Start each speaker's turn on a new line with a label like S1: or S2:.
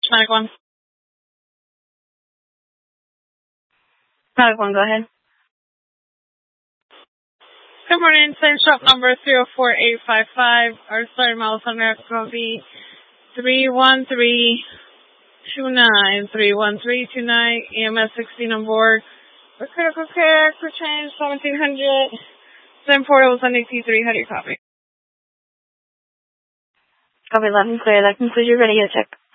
S1: Medic 1.
S2: Medic 1, go ahead.
S1: Good morning. Same shop number 044855. Our starting miles on there will be 31329. 31329. EMS 16 on board. For critical care, for change 1700. 7 portals on AT3. How do you copy?
S2: Copy 11 clear. That concludes your radio check.